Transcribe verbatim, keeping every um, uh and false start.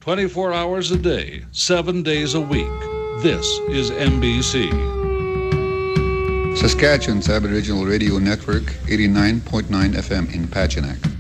twenty-four hours a day, seven days a week. This is N B C. Saskatchewan's Aboriginal Radio Network, eighty-nine point nine F M in Pachinak.